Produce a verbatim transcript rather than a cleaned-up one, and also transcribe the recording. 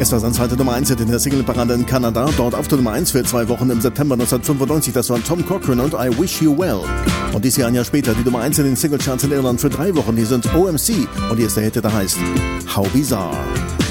Es war sein zweiter Nummer eins Hit in der Singleparade in Kanada, dort auf der Nummer eins für zwei Wochen im September neunzehnhundertfünfundneunzig. Das war Tom Cochrane und I Wish You Well. Und dies Jahr ein Jahr später die Nummer eins in den Singlecharts in Irland für drei Wochen. Die sind O M C und hier ist der Hit, der heißt How Bizarre.